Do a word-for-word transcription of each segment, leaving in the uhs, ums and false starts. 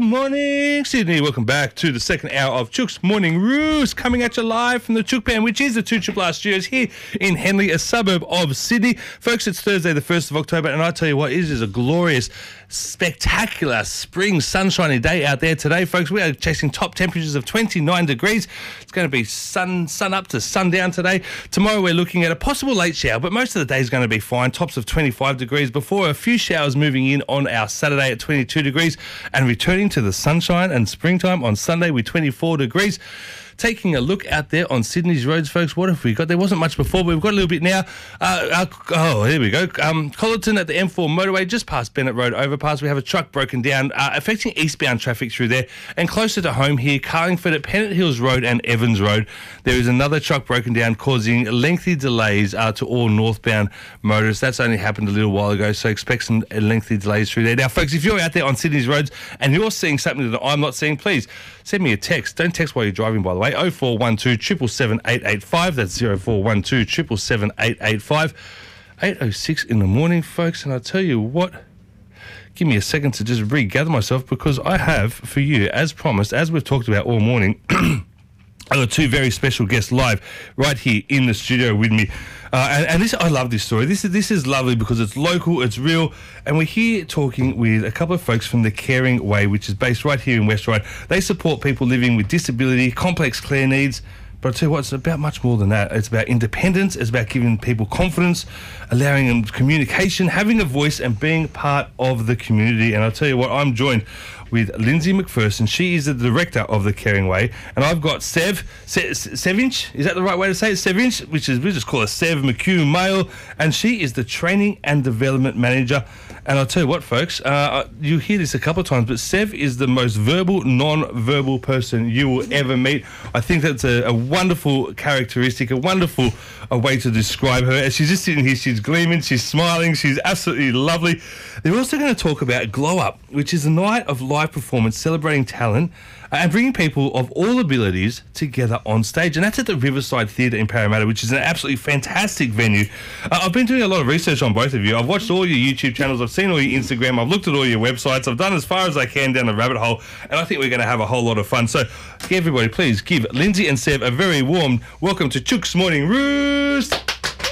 morning, Sydney. Welcome back to the second hour of Chook's Morning Roost, coming at you live from the Chook Band, which is the two Triple R Studios here in Henley, a suburb of Sydney. Folks, it's Thursday, the first of October, and I tell you what, it is a glorious, spectacular spring sunshiny day out there today, folks. We are chasing top temperatures of twenty-nine degrees. It's going to be sun sun up to sundown today. Tomorrow we're looking at a possible late shower, but most of the day is going to be fine. Tops of twenty-five degrees before a few showers moving in on our Saturday at twenty-two degrees and returning to the sunshine and springtime on Sunday with twenty-four degrees. Taking a look out there on Sydney's roads, folks, what have we got? There wasn't much before, but we've got a little bit now. Uh, uh, oh, here we go. Um, Collerton at the M four motorway, just past Bennett Road overpass. We have a truck broken down, uh, affecting eastbound traffic through there. And closer to home here, Carlingford at Pennant Hills Road and Evans Road, there is another truck broken down, causing lengthy delays uh, to all northbound motorists. That's only happened a little while ago, so expect some lengthy delays through there. Now, folks, if you're out there on Sydney's roads and you're seeing something that I'm not seeing, please send me a text. Don't text while you're driving, by the way. oh four one two, seven seven seven, eight eight five. That's oh four one two, seven seven seven, eight eight five. eight oh six in the morning, folks. And I tell you what, give me a second to just regather myself, because I have for you, as promised, as we've talked about all morning, I've got two very special guests live right here in the studio with me. Uh, and, and this, I love this story. This is this is lovely because it's local, it's real, and we're here talking with a couple of folks from the Caring Way, which is based right here in West Ryde. They support people living with disability, complex care needs. But I'll tell you what, it's about much more than that. It's about independence. It's about giving people confidence, allowing them communication, having a voice, and being part of the community. And I'll tell you what, I'm joined with Lindsay McPherson. She is the director of the Caring Way. And I've got Sev, Se, Sevinch, is that the right way to say it? Sevinch, which is, we just call her Sev McHugh Male. And she is the training and development manager. And I'll tell you what, folks, uh, you hear this a couple of times, but Sev is the most verbal, non-verbal person you will ever meet. I think that's a, a wonderful characteristic, a wonderful a way to describe her. As she's just sitting here, she's gleaming, she's smiling, she's absolutely lovely. They're also going to talk about Glow Up, which is a night of live performance celebrating talent and bringing people of all abilities together on stage. And that's at the Riverside Theatre in Parramatta, which is an absolutely fantastic venue. Uh, I've been doing a lot of research on both of you. I've watched all your YouTube channels, I've seen all your Instagram, I've looked at all your websites, I've done as far as I can down the rabbit hole, and I think we're going to have a whole lot of fun. So, everybody, please give Lindsay and Sev a very warm welcome to Chook's Morning Roost.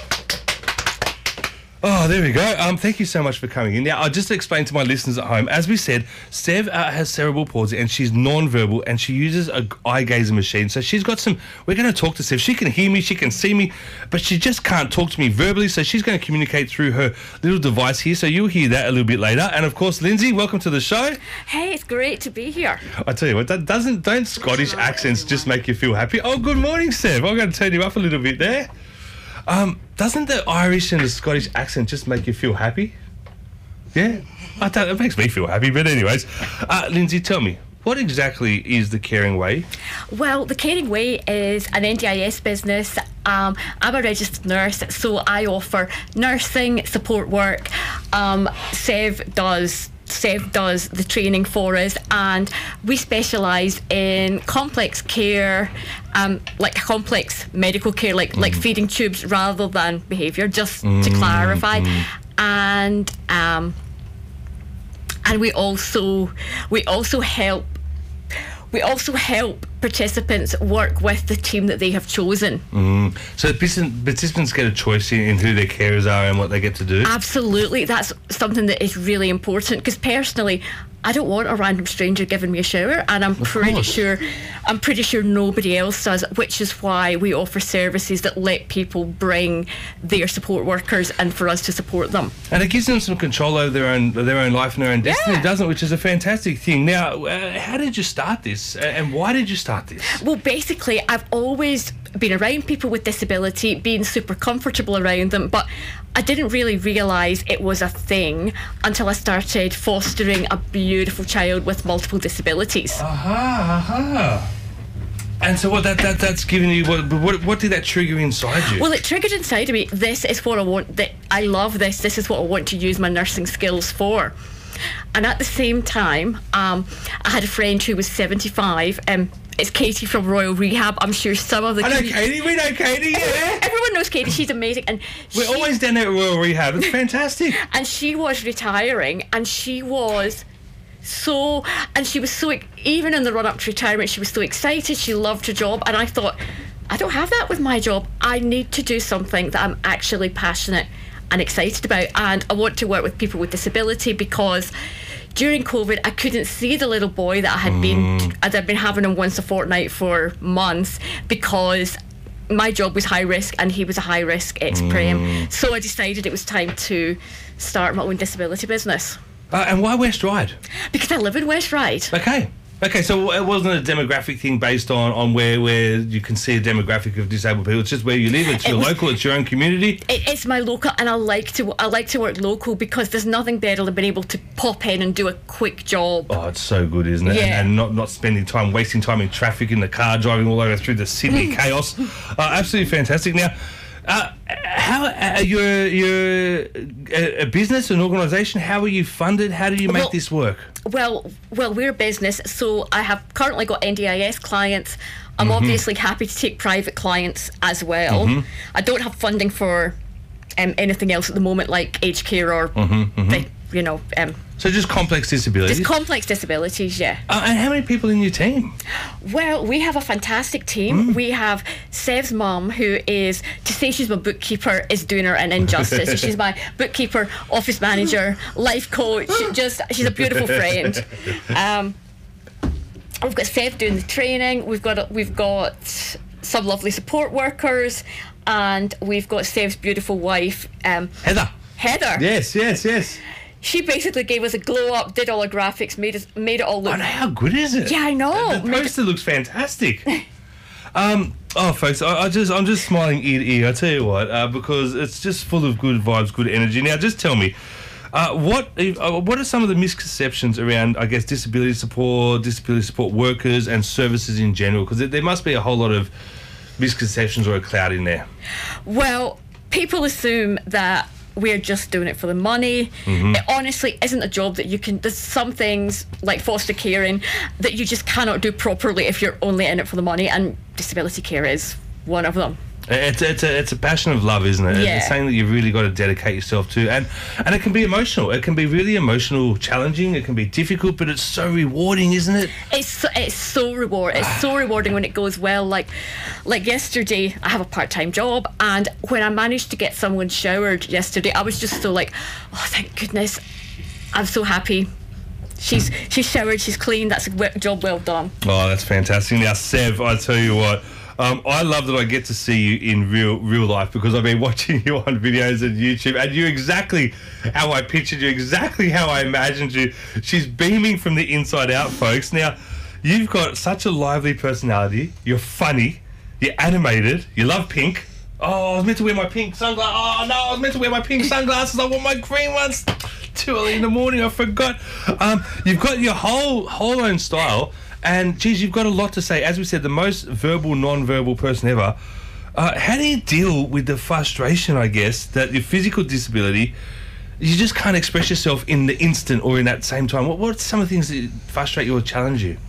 Oh, there we go. Um, thank you so much for coming in. Now, I'll just explain to my listeners at home. As we said, Sev uh, has cerebral palsy and she's non-verbal and she uses a eye gazer machine. So she's got some... We're going to talk to Sev. She can hear me, she can see me, but she just can't talk to me verbally. So she's going to communicate through her little device here. So you'll hear that a little bit later. And, of course, Lindsay, welcome to the show. Hey, it's great to be here. I tell you what, that doesn't don't Scottish accents just make you feel happy? Oh, good morning, Sev. I'm going to turn you up a little bit there. Um, doesn't the Irish and the Scottish accent just make you feel happy? Yeah? I don't, it makes me feel happy, but anyways. Uh, Lindsay, tell me, what exactly is the Caring Way? Well, the Caring Way is an N D I S business. Um, I'm a registered nurse, so I offer nursing, support work. Um, Sev does... Sev does the training for us, and we specialise in complex care, um, like complex medical care, like mm. like feeding tubes rather than behaviour, just mm. to clarify. Mm. And um, and we also we also help we also help participants work with the team that they have chosen. Mm. So participants get a choice in, in who their carers are and what they get to do? Absolutely. That's something that is really important, because personally, I don't want a random stranger giving me a shower, and I'm of pretty course. sure I'm pretty sure nobody else does, which is why we offer services that let people bring their support workers and for us to support them. And it gives them some control over their own their own life and their own destiny, yeah. doesn't it? Which is a fantastic thing. Now, uh, how did you start this, and why did you start this? Well, basically, I've always been around people with disability, being super comfortable around them, but I didn't really realise it was a thing until I started fostering a beautiful child with multiple disabilities. Aha, aha. And so what that, that that's giving you, what, what what did that trigger inside you? Well, it triggered inside of me, this is what I want, that I love this, this is what I want to use my nursing skills for. And at the same time, um, I had a friend who was seventy-five, and um, it's Katie from Royal Rehab. I'm sure some of the... I know Katie, we know Katie, yeah. Everyone knows Katie, she's amazing. And We're she, always down there at Royal Rehab, it's fantastic. And she was retiring, and she was so, and she was so, even in the run up to retirement, she was so excited. She loved her job, and I thought, I don't have that with my job. I need to do something that I'm actually passionate and excited about, and I want to work with people with disability, because during COVID I couldn't see the little boy that I had mm. been as I'd been having him once a fortnight for months, because my job was high risk and he was a high risk ex-prem. Mm. So I decided it was time to start my own disability business. Uh, and why West Ryde? Because I live in West Ryde. Okay. Okay, so it wasn't a demographic thing based on, on where, where you can see a demographic of disabled people. It's just where you live. It's it your was, local. It's your own community. It, it's my local, and I like to I like to work local, because there's nothing better than being able to pop in and do a quick job. Oh, it's so good, isn't it? Yeah. And, and not, not spending time, wasting time in traffic, in the car, driving all over through the Sydney chaos. Uh, absolutely fantastic. Now, Uh, how uh, you're you're a, a business, an organisation? How are you funded? How do you make well, this work? Well, well, we're a business, so I have currently got N D I S clients. I'm mm-hmm. obviously happy to take private clients as well. Mm-hmm. I don't have funding for um, anything else at the moment, like aged care or mm-hmm, mm-hmm. the, you know. Um, so just complex disabilities. Just complex disabilities, yeah. Uh, and how many people in your team? Well, we have a fantastic team. Mm. We have Sev's mum, who is, to say she's my bookkeeper is doing her an injustice. She's my bookkeeper, office manager, life coach. Just, she's a beautiful friend. Um, we've got Sev doing the training. We've got we've got some lovely support workers, and we've got Sev's beautiful wife, um, Heather. Heather. Yes, yes, yes. She basically gave us a glow up, did all our graphics, made us made it all look. Oh, how good is it? Yeah, I know. The, the poster looks fantastic. um, oh, folks, I, I just I'm just smiling ear to ear. I tell you what, uh, because it's just full of good vibes, good energy. Now, just tell me, uh, what uh, what are some of the misconceptions around, I guess, disability support, disability support workers, and services in general? Because there, there must be a whole lot of misconceptions or a cloud in there. Well, people assume that we're just doing it for the money. Mm-hmm. It honestly isn't a job that you can, there's some things like foster caring that you just cannot do properly if you're only in it for the money, and disability care is one of them. It's it's a it's a passion of love, isn't it? Yeah. It's something that you've really got to dedicate yourself to, and and it can be emotional. It can be really emotional, challenging. It can be difficult, but it's so rewarding, isn't it? It's so, it's so reward. It's so rewarding when it goes well. Like like yesterday, I have a part-time job, and when I managed to get someone showered yesterday, I was just so like, oh, thank goodness, I'm so happy. She's she's showered, she's clean. That's a job well done. Oh, that's fantastic. Now, Sev, I tell you what. Um, I love that I get to see you in real real life, because I've been watching you on videos and YouTube, and you're exactly how I pictured you, exactly how I imagined you. She's beaming from the inside out, folks. Now, you've got such a lively personality. You're funny. You're animated. You love pink. Oh, I was meant to wear my pink sunglasses. Oh, no, I was meant to wear my pink sunglasses. I want my green ones. Too early in the morning, I forgot. Um, you've got your whole whole own style. And, geez, you've got a lot to say. As we said, the most verbal, non-verbal person ever. Uh, how do you deal with the frustration, I guess, that your physical disability, you just can't express yourself in the instant or in that same time? What, what are some of the things that frustrate you or challenge you?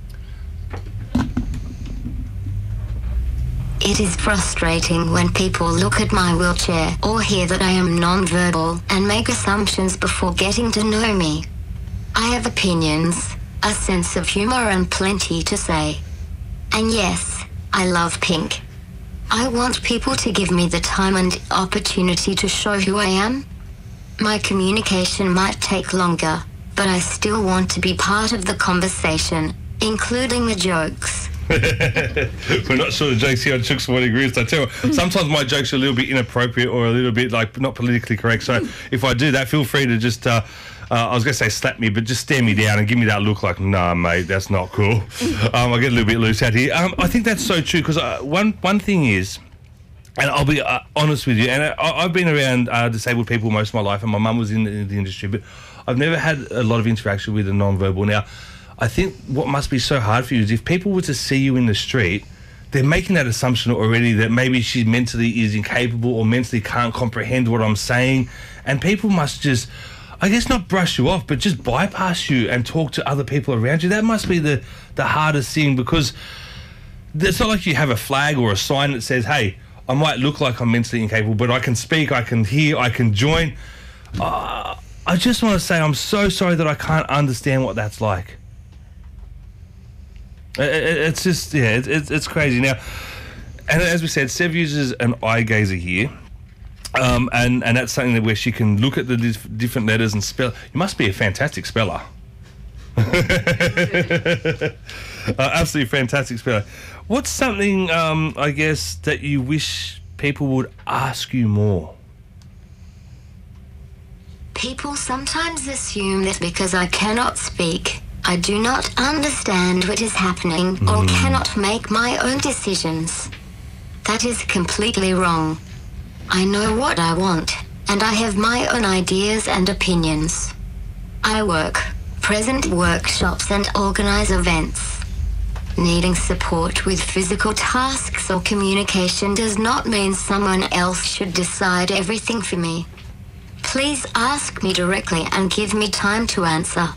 It is frustrating when people look at my wheelchair or hear that I am non-verbal and make assumptions before getting to know me. I have opinions, a sense of humor, and plenty to say. And yes, I love pink. I want people to give me the time and opportunity to show who I am. My communication might take longer, but I still want to be part of the conversation, including the jokes. We're not sure the jokes here on Chooks Morning Roost. I tell you, sometimes my jokes are a little bit inappropriate or a little bit like not politically correct. So if I do that, feel free to just, uh, uh, I was going to say slap me, but just stare me down and give me that look like, nah, mate, that's not cool. Um, I get a little bit loose out here. Um, I think that's so true, because uh, one one thing is, and I'll be uh, honest with you, and I, I've been around uh, disabled people most of my life, and my mum was in the, in the industry, but I've never had a lot of interaction with a non-verbal. Now, I think what must be so hard for you is if people were to see you in the street, they're making that assumption already that maybe she mentally is incapable or mentally can't comprehend what I'm saying. And people must just, I guess, not brush you off, but just bypass you and talk to other people around you. That must be the, the hardest thing, because it's not like you have a flag or a sign that says, hey, I might look like I'm mentally incapable, but I can speak, I can hear, I can join. Uh, I just want to say I'm so sorry that I can't understand what that's like. It, it, it's just, yeah, it, it, it's crazy. Now, and as we said, Sev uses an eye gazer here. Um, and, and that's something that where she can look at the dif- different letters and spell. You must be a fantastic speller. uh, absolutely fantastic speller. What's something, um, I guess, that you wish people would ask you more? People sometimes assume that because I cannot speak, I do not understand what is happening or Mm. cannot make my own decisions. That is completely wrong. I know what I want, and I have my own ideas and opinions. I work, present workshops and organize events. Needing support with physical tasks or communication does not mean someone else should decide everything for me. Please ask me directly and give me time to answer.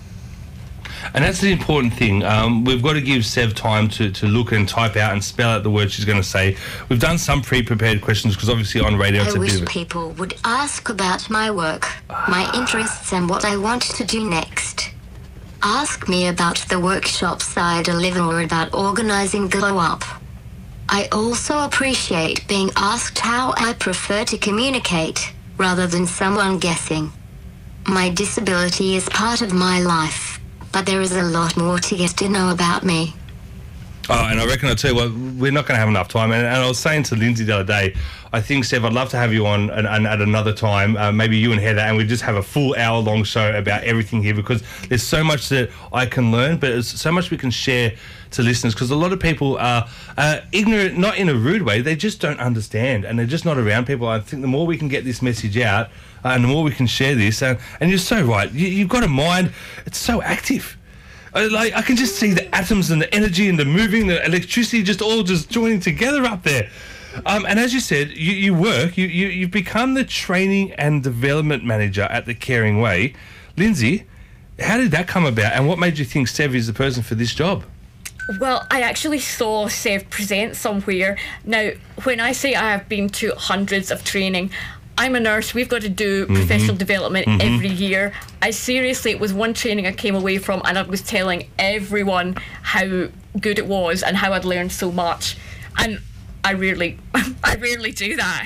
And that's the important thing. Um, we've got to give Sev time to, to look and type out and spell out the words she's going to say. We've done some pre-prepared questions because obviously on radio it's I a bit wish of a... people would ask about my work, my interests and what I want to do next. Ask me about the workshops I deliver or about organizing Glow Up. I also appreciate being asked how I prefer to communicate, rather than someone guessing. My disability is part of my life, but there is a lot more to get to know about me. Oh, and I reckon I'll tell you what, we're not going to have enough time. And, and I was saying to Lindsay the other day, I think, Sev, I'd love to have you on and, and at another time, uh, maybe you and Heather, and we just have a full hour-long show about everything here because there's so much that I can learn, but there's so much we can share to listeners because a lot of people are uh, ignorant, not in a rude way, they just don't understand and they're just not around people. I think the more we can get this message out uh, and the more we can share this, uh, and you're so right, you, you've got a mind, it's so active. I, like I can just see the atoms and the energy and the moving, the electricity just all just joining together up there. Um, and as you said, you, you work, you, you, you've become the training and development manager at the Caring Way. Lindsay, how did that come about and what made you think Sev is the person for this job? Well, I actually saw Sev present somewhere. Now, when I say I have been to hundreds of training, I'm a nurse. We've got to do mm-hmm. professional development mm-hmm. every year. I seriously, it was one training I came away from and I was telling everyone how good it was and how I'd learned so much. And I rarely, I rarely do that.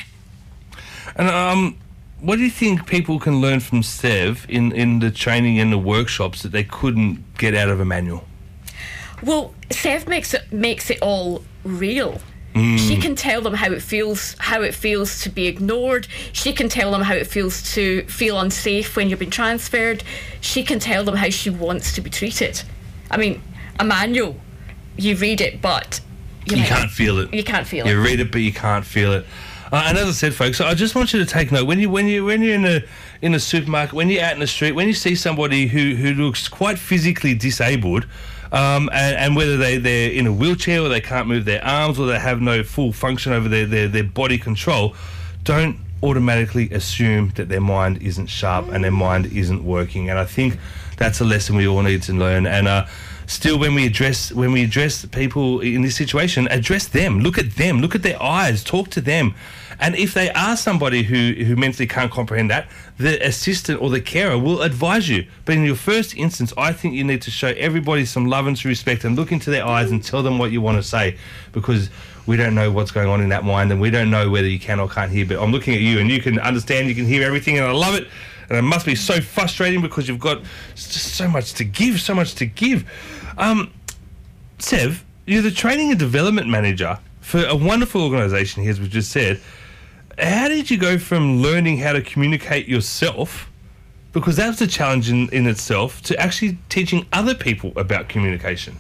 And um, what do you think people can learn from Sev in, in the training and the workshops that they couldn't get out of a manual? Well, Sev makes it makes it all real. Mm. She can tell them how it feels, how it feels to be ignored. She can tell them how it feels to feel unsafe when you've been transferred. She can tell them how she wants to be treated. I mean, a manual, you read it, but you, you can't feel it. You can't feel you it. You read it, but you can't feel it. Uh, and as I said, folks, I just want you to take note when you when you when you're in a in a supermarket, when you're out in the street, when you see somebody who who looks quite physically disabled. Um, and, and whether they, they're in a wheelchair or they can't move their arms or they have no full function over their, their, their body control, don't automatically assume that their mind isn't sharp and their mind isn't working. And I think that's a lesson we all need to learn. And uh, still, when we address when we address people in this situation, address them, look at them, look at their eyes, talk to them. And if they are somebody who, who mentally can't comprehend that, the assistant or the carer will advise you. But in your first instance, I think you need to show everybody some love and some respect and look into their eyes and tell them what you want to say, because we don't know what's going on in that mind and we don't know whether you can or can't hear. But I'm looking at you and you can understand, you can hear everything, and I love it. And it must be so frustrating because you've got just so much to give, so much to give. Um, Sev, you're the training and development manager for a wonderful organisation here, as we just said. How did you go from learning how to communicate yourself, because that's a challenge in, in itself, to actually teaching other people about communication?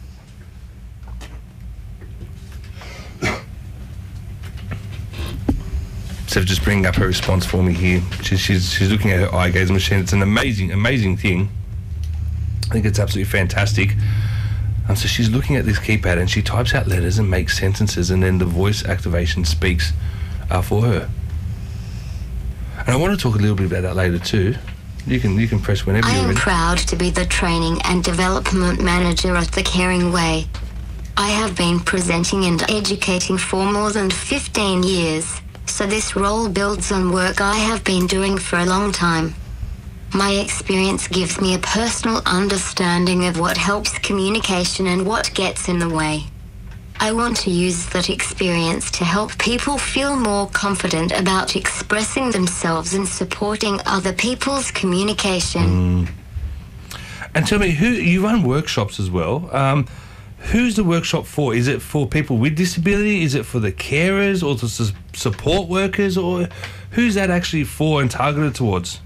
Sev just bringing up her response for me here. She, she's she's looking at her eye gaze machine. It's an amazing, amazing thing. I think it's absolutely fantastic. And so she's looking at this keypad and she types out letters and makes sentences, and then the voice activation speaks Uh, for her. And I want to talk a little bit about that later too. You can you can press whenever I you're am ready. proud to be the training and development manager at the Caring Way. I have been presenting and educating for more than fifteen years, so this role builds on work I have been doing for a long time. My experience gives me a personal understanding of what helps communication and what gets in the way. I want to use that experience to help people feel more confident about expressing themselves and supporting other people's communication. Mm. And tell me, who you run workshops as well. Um, who's the workshop for? Is it for people with disability? Is it for the carers or the su- support workers? Or who's that actually for and targeted towards?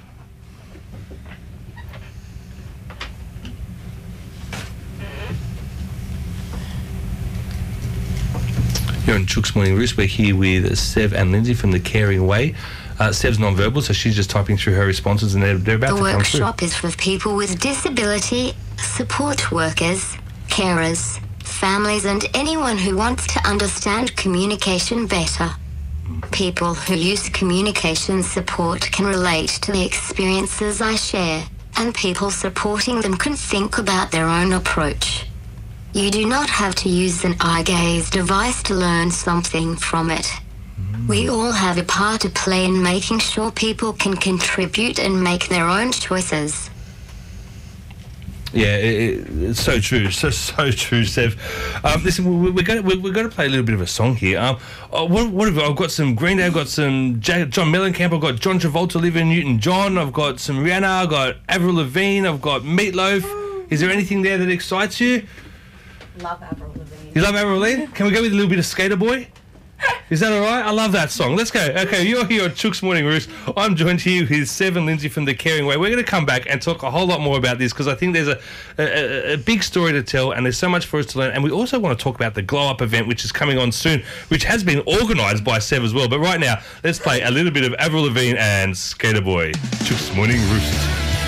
You're on Chook's Morning Roost. We're here with Sev and Lindsay from The Caring Way. Uh, Sev's non-verbal, so she's just typing through her responses and they're, they're about The to come through. workshop is for people with disability, support workers, carers, families and anyone who wants to understand communication better. People who use communication support can relate to the experiences I share, and people supporting them can think about their own approach. You do not have to use an eye gaze device to learn something from it. We all have a part to play in making sure people can contribute and make their own choices. Yeah, it, it, it's so true, so so true, Sev. Um, listen, we, we're going to we're going to play a little bit of a song here. Um, oh, what, what have I, I've got some Green Day, I've got some Jack, John Mellencamp, I've got John Travolta, Olivia Newton-John, I've got some Rihanna, I've got Avril Lavigne, I've got Meatloaf. Is there anything there that excites you? Love Avril Lavigne. You love Avril Lavigne? Can we go with a little bit of Skater Boy? Is that all right? I love that song. Let's go. Okay, you're here on Chook's Morning Roost. I'm joined here with Sev and Lindsay from The Caring Way. We're going to come back and talk a whole lot more about this because I think there's a, a, a big story to tell and there's so much for us to learn. And we also want to talk about the Glow Up event, which is coming on soon, which has been organised by Sev as well. But right now, let's play a little bit of Avril Lavigne and Skater Boy. Chook's Morning Roost.